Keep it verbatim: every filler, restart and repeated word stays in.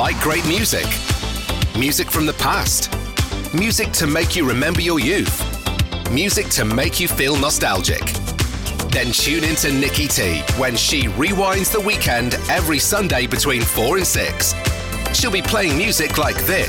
like great music? Music from the past? Music to make you remember your youth? Music to make you feel nostalgic? Then tune in to Nikki T when she rewinds the weekend every Sunday between four and six. She'll be playing music like this.